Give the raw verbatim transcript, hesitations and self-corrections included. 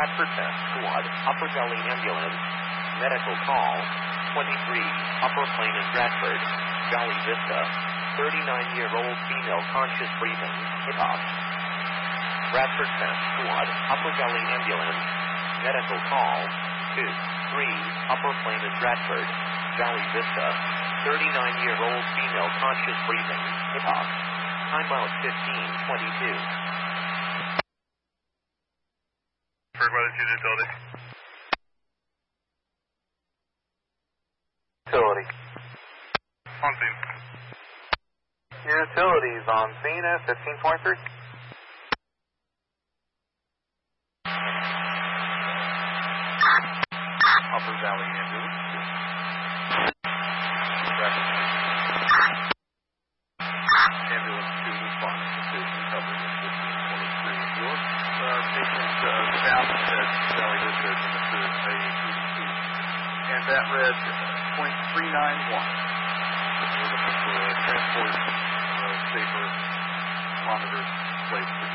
Bradford Test Squad, Upper Gully Ambulance, medical call, twenty-three, Upper Plain in Bradford, Jolly Vista, thirty-nine-year-old female conscious breathing, hip hop. Bradford Test Squad, Upper Gully Ambulance, medical call, two, three, Upper Plain in Bradford, Jolly Vista, thirty-nine-year-old female conscious breathing, hip hop. Time out fifteen twenty-two. For weather utility. Utility. On scene. Utilities on scene at fifteen twenty-three. Upper Valley Ambulance. Ambulance two responding to station coverage at fifteen twenty-three in York. Our patient uh, south at Valley Vista is in the third A C D C. And that read point three nine one. We're looking for a transport uh, safer monitors placed